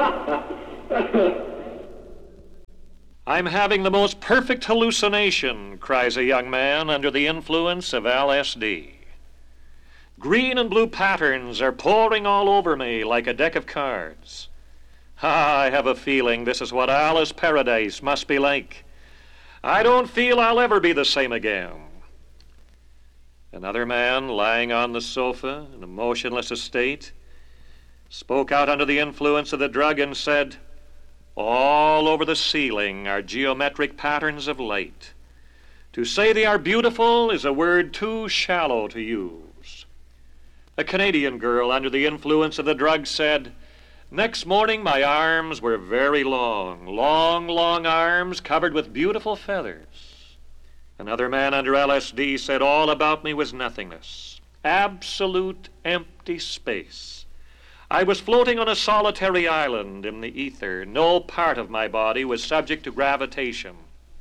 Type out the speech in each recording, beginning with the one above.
I'm having the most perfect hallucination, cries a young man under the influence of LSD. Green and blue patterns are pouring all over me like a deck of cards. I have a feeling this is what Alice Paradise must be like. I don't feel I'll ever be the same again. Another man, lying on the sofa in a motionless state, spoke out under the influence of the drug and said, "All over the ceiling are geometric patterns of light. To say they are beautiful is a word too shallow to use." A Canadian girl under the influence of the drug said, "Next morning my arms were very long, long arms covered with beautiful feathers." Another man under LSD said all about me was nothingness, absolute empty space. I was floating on a solitary island in the ether. No part of my body was subject to gravitation.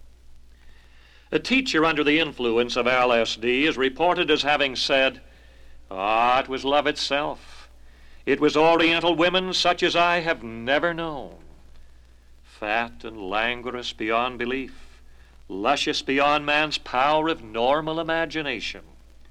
A teacher under the influence of LSD is reported as having said, it was love itself. It was Oriental women such as I have never known. Fat and languorous beyond belief, luscious beyond man's power of normal imagination.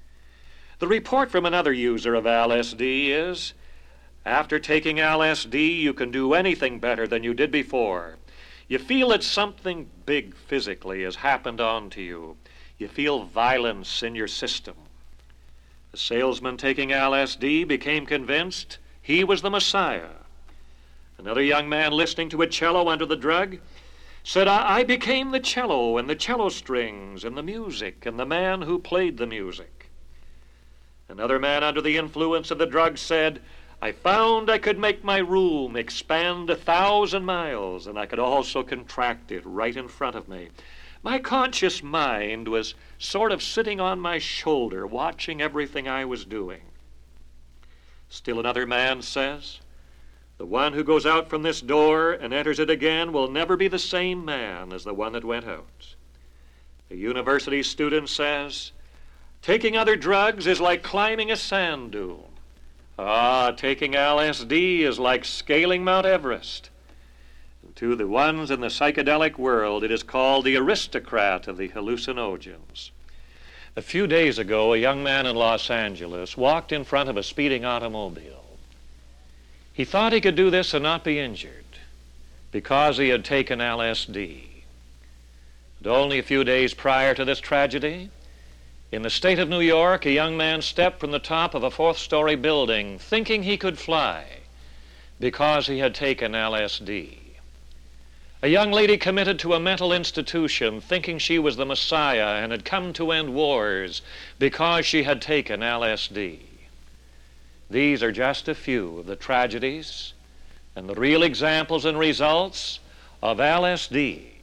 The report from another user of LSD is, after taking LSD, you can do anything better than you did before. You feel that something big physically has happened onto you. You feel violence in your system. The salesman taking LSD became convinced he was the Messiah. Another young man listening to a cello under the drug said, I became the cello and the cello strings and the music and the man who played the music. Another man under the influence of the drug said, I found I could make my room expand 1,000 miles, and I could also contract it right in front of me. My conscious mind was sort of sitting on my shoulder, watching everything I was doing. Still another man says, the one who goes out from this door and enters it again will never be the same man as the one that went out. A university student says, taking other drugs is like climbing a sand dune. Taking LSD is like scaling Mount Everest. And to the ones in the psychedelic world, it is called the aristocrat of the hallucinogens. A few days ago, a young man in Los Angeles walked in front of a speeding automobile. He thought he could do this and not be injured because he had taken LSD. And only a few days prior to this tragedy, in the state of New York, a young man stepped from the top of a 4th-story building thinking he could fly because he had taken LSD. A young lady committed to a mental institution thinking she was the Messiah and had come to end wars because she had taken LSD. These are just a few of the tragedies and the real examples and results of LSD.